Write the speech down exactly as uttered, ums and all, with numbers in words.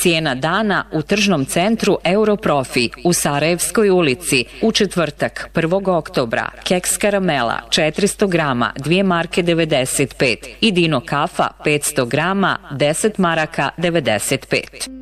Cijena dana u tržnom centru Europrofi u Sarajevskoj ulici u četvrtak prvog oktobra. Keks karamela četiristo grama dvije marke devedeset pet i Dino kafa petsto grama deset maraka devedeset pet.